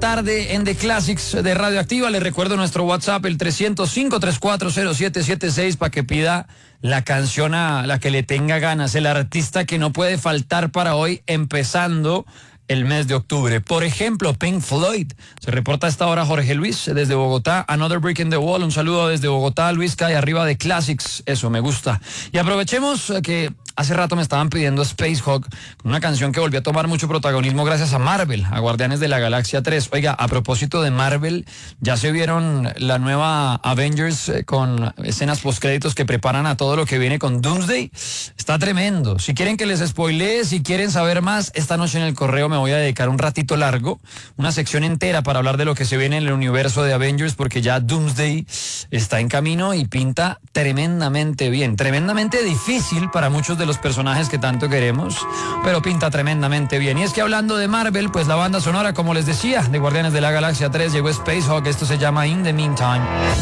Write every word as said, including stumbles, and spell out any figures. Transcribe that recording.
tarde en The Classics de Radioactiva. Les recuerdo nuestro WhatsApp, el tres cero cinco, tres cuatro cero, siete siete seis, para que pida la canción a la que le tenga ganas, el artista que no puede faltar para hoy, empezando el mes de octubre. Por ejemplo, Pink Floyd. Se reporta a esta hora Jorge Luis desde Bogotá. Another Brick in the Wall. Un saludo desde Bogotá, Luis Calle, arriba de Classics. Eso, me gusta. Y aprovechemos que hace rato me estaban pidiendo Space Hawk, una canción que volvió a tomar mucho protagonismo gracias a Marvel, a Guardianes de la Galaxia tres. Oiga, a propósito de Marvel, ya se vieron la nueva Avengers eh, con escenas postcréditos que preparan a todo lo que viene con Doomsday. Está tremendo. Si quieren que les spoilee, si quieren saber más, esta noche en el correo me voy a dedicar un ratito largo, una sección entera para hablar de lo que se viene en el universo de Avengers, porque ya Doomsday está en camino y pinta tremendamente bien, tremendamente difícil para muchos de los personajes que tanto queremos, pero pinta tremendamente bien. Y es que hablando de Marvel, pues la banda sonora, como les decía, de Guardianes de la Galaxia tres llegó Space Hawk. Esto se llama In the Meantime.